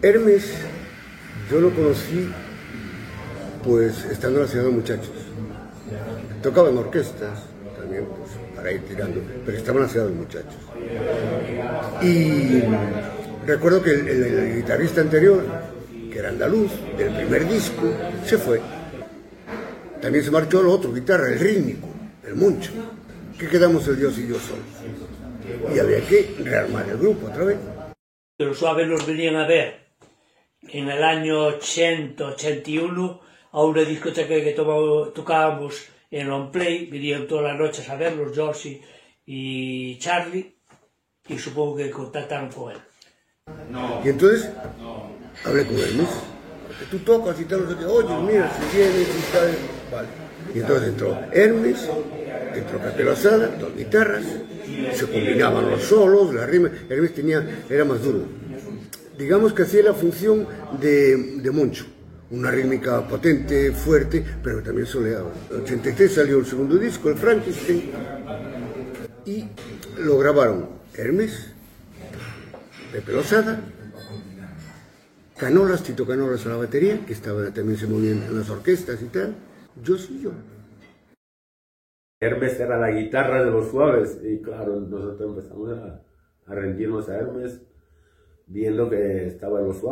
Hermes, yo lo conocí pues estando en la Ciudad de Muchachos. Tocaba en orquestas también, pues, para ir tirando, pero estaba en la Ciudad de Muchachos. Y recuerdo que el guitarrista anterior, que era andaluz, del primer disco, se fue. También se marchó el otro guitarra, el rítmico, el Moncho. Que quedamos el Dios y yo solos. Y había que rearmar el grupo otra vez. Los Suaves los venían a ver en el año 80-81 a una discoteca que tocábamos en On Play. Venían todas las noches a verlos, Josie y Charlie, y supongo que contactaron con él. Y entonces hablé con Hermes, que tú tocas y tal, no sé qué, oye, mira, si vienes y tal, vale. Y entonces entró Hermes, entró Pepe Lozada, dos guitarras, se combinaban los solos, la rima. Hermes era más duro. Digamos que hacía la función de Moncho, una rítmica potente, fuerte, pero también soleada. En el 83 salió el segundo disco, el Frankenstein, y lo grabaron Hermes, Pepe Lozada, Canolas, Tito Canolas a la batería, que también se movía en las orquestas y tal, yo sí yo. Hermes era la guitarra de los Suaves y claro, nosotros empezamos a rendirnos a Hermes viendo que estaba en los Suaves.